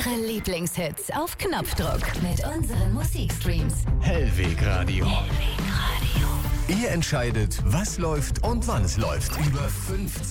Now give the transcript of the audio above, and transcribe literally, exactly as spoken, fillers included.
Ihre Lieblingshits auf Knopfdruck mit unseren Musikstreams. Hellweg Radio. Hellweg Radio. Ihr entscheidet, was läuft und wann es läuft. Über fünfzig